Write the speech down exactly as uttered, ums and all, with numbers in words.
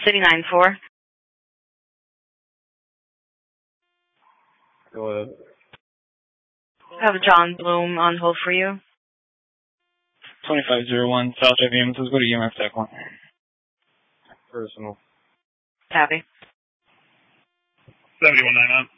City nine four. Go ahead. I have John Bloom on hold for you. twenty-five oh one South Drive, let's go to E M F Tech one. Personal. Copy. seventy-one nine nine.